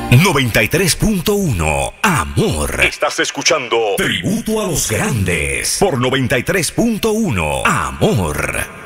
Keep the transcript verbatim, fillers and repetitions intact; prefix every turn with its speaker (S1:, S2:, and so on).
S1: noventa y tres punto uno Amor. Estás escuchando Tributo a los Grandes por noventa y tres punto uno Amor.